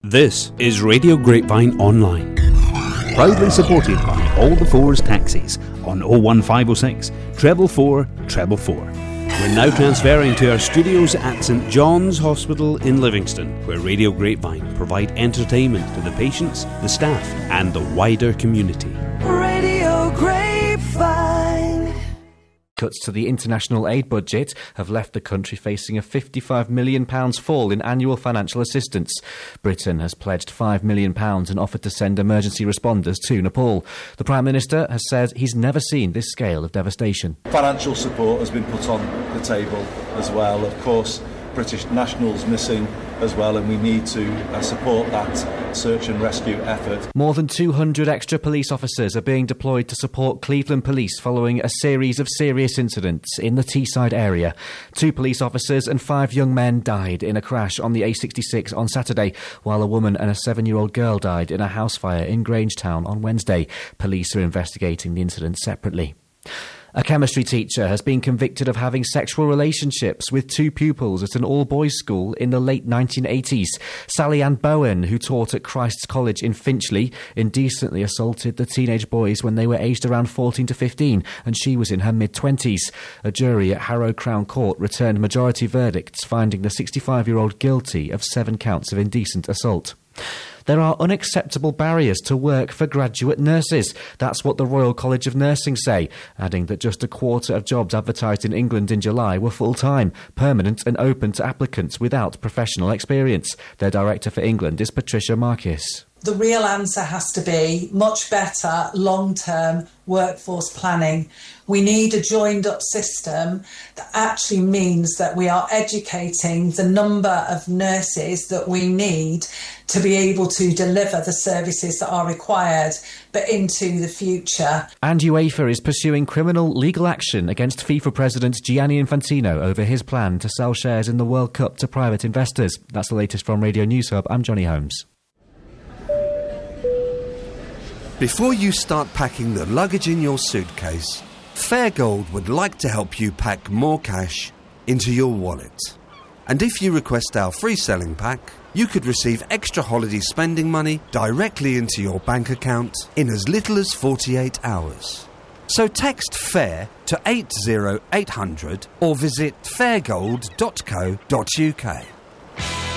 This is Radio Grapevine Online, proudly supported by All the Fours Taxis on 01506 444 444. We're now transferring to our studios at St John's Hospital in Livingston, where Radio Grapevine provide entertainment to the patients, the staff and the wider community. Radio Grapevine. Cuts to the international aid budget have left the country facing a £55 million fall in annual financial assistance. Britain has pledged £5 million and offered to send emergency responders to Nepal. The Prime Minister has said he's never seen this scale of devastation. Financial support has been put on the table as well. Of course, British nationals missing as well, and we need to support that search and rescue effort. More than 200 extra police officers are being deployed to support Cleveland Police following a series of serious incidents in the Teesside area. 2 police officers and 5 young men died in a crash on the A66 on Saturday, while a woman and a 7-year-old girl died in a house fire in Grangetown on Wednesday. Police are investigating the incident separately. A chemistry teacher has been convicted of having sexual relationships with 2 pupils at an all-boys school in the late 1980s. Sally Ann Bowen, who taught at Christ's College in Finchley, indecently assaulted the teenage boys when they were aged around 14 to 15, and she was in her mid-20s. A jury at Harrow Crown Court returned majority verdicts, finding the 65-year-old guilty of 7 counts of indecent assault. There are unacceptable barriers to work for graduate nurses. That's what the Royal College of Nursing say, adding that just a quarter of jobs advertised in England in July were full-time, permanent and open to applicants without professional experience. Their director for England is Patricia Marquis. The real answer has to be much better long-term workforce planning. We need a joined-up system that actually means that we are educating the number of nurses that we need to be able to deliver the services that are required, but into the future. And UEFA is pursuing criminal legal action against FIFA President Gianni Infantino over his plan to sell shares in the World Cup to private investors. That's the latest from Radio News Hub. I'm Johnny Holmes. Before you start packing the luggage in your suitcase, Fairgold would like to help you pack more cash into your wallet. And if you request our free selling pack, you could receive extra holiday spending money directly into your bank account in as little as 48 hours. So text FAIR to 80800 or visit fairgold.co.uk.